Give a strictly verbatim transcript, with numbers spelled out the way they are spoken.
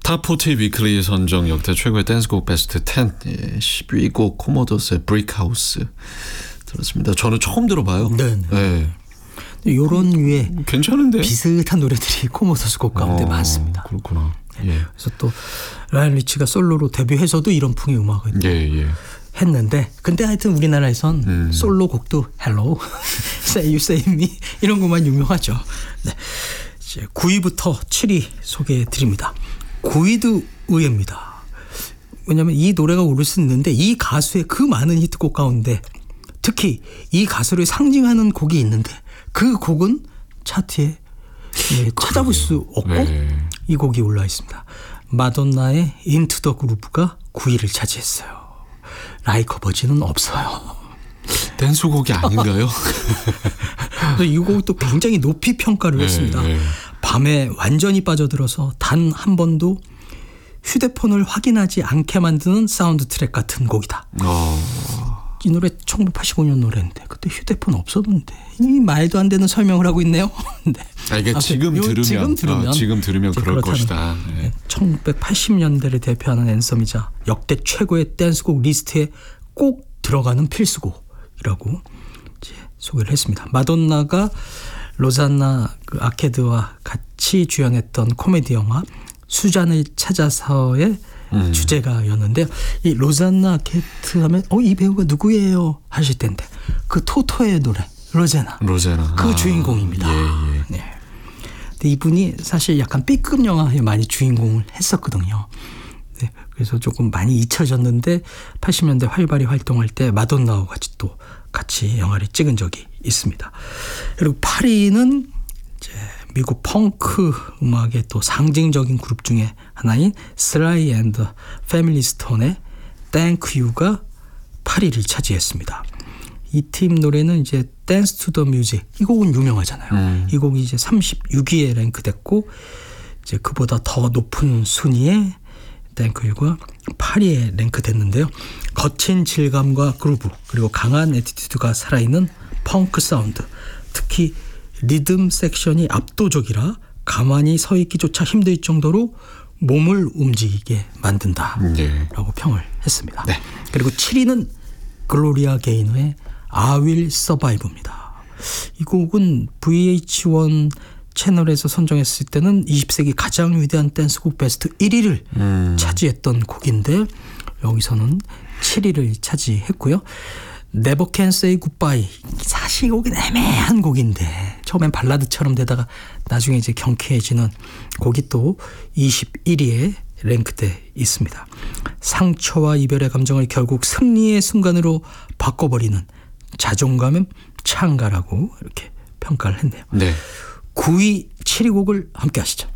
탑사십 위클리 선정 역대 최고의 댄스곡 베스트 십. 예, 십 위 곡 코모도스의 브릭하우스 들었습니다. 저는 처음 들어봐요. 네. 네. 이런 류의 괜찮은데 비슷한 노래들이 코모도스 곡 가운데 어, 많습니다. 그렇구나. 예. 그래서 또 라이언 리치가 솔로로 데뷔해서도 이런 풍의 음악을 예, 예. 했는데 근데 하여튼 우리나라에선 음. 솔로 곡도 Hello, Say You Say Me 이런 것만 유명하죠. 네. 이제 구 위부터 칠 위 소개해 드립니다. 구 위도 의외입니다. 왜냐하면 이 노래가 오를 수 있는데 이 가수의 그 많은 히트곡 가운데 특히 이 가수를 상징하는 곡이 있는데 그 곡은 차트에 예, 찾아볼 수 없고 네. 이 곡이 올라 있습니다. 마돈나의 Into the Groove가 구 위를 차지했어요. 라이커 버진은 없어요. 댄스곡이 아닌가요? 그래서 이 곡도 굉장히 높이 평가를 네, 했습니다. 네. 밤에 완전히 빠져들어서 단 한 번도 휴대폰을 확인하지 않게 만드는 사운드 트랙 같은 곡이다. 어. 이 노래 천구백팔십오 년 노래인데 그때 휴대폰 없었는데 이 말도 안 되는 설명을 하고 있네요. 네. 아, 이게 지금 들으면, 지금 들으면, 어, 지금 들으면 그럴 그렇다는, 것이다. 네. 천구백팔십 년대를 대표하는 앤썸이자 역대 최고의 댄스곡 리스트에 꼭 들어가는 필수곡이라고 이제 소개를 했습니다. 마돈나가 로잔나 그 아케드와 같이 주연했던 코미디 영화 수잔을 찾아서의 음. 주제가였는데요. 이 로잔나 아케트 하면 어, 이 배우가 누구예요 하실 텐데 그 토토의 노래 로제나, 로제나. 그 아, 주인공입니다. 예, 예. 네. 근데 이분이 사실 약간 B급 영화에 많이 주인공을 했었거든요. 네. 그래서 조금 많이 잊혀졌는데 팔십 년대 활발히 활동할 때 마돈나와 같이 또 같이 영화를 찍은 적이 있습니다. 그리고 팔 위는 이제 미국 펑크 음악의 또 상징적인 그룹 중에 하나인 슬라이 앤드 패밀리 스톤의 Thank You가 팔 위를 차지했습니다. 이 팀 노래는 이제 Dance to the Music 이 곡은 유명하잖아요. 음. 이 곡이 이제 삼십육 위에 랭크됐고 이제 그보다 더 높은 순위에 Thank You가 팔 위에 랭크됐는데요. 거친 질감과 그루브 그리고 강한 애티튜드가 살아있는 펑크 사운드 특히 리듬 섹션이 압도적이라 가만히 서 있기조차 힘들 정도로 몸을 움직이게 만든다라고 네. 평을 했습니다. 네. 그리고 칠 위는 글로리아 게이너의 I Will Survive입니다. 이 곡은 브이에이치원 채널에서 선정했을 때는 이십 세기 가장 위대한 댄스곡 베스트 일 위를 음. 차지했던 곡인데 여기서는 칠 위를 차지했고요. Never Can Say Goodbye 사실 이 곡은 애매한 곡인데 처음엔 발라드처럼 되다가 나중에 이제 경쾌해지는 곡이 또 이십일 위에 랭크돼 있습니다. 상처와 이별의 감정을 결국 승리의 순간으로 바꿔버리는 자존감의 창가라고 이렇게 평가를 했네요. 네. 구 위, 칠 위 곡을 함께 하시죠.